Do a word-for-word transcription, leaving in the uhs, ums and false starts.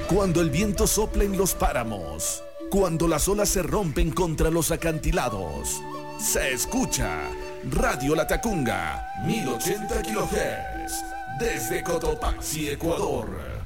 Cuando el viento sopla en los páramos, cuando las olas se rompen contra los acantilados, se escucha Radio Latacunga, mil ochenta kilohertz, desde Cotopaxi, Ecuador.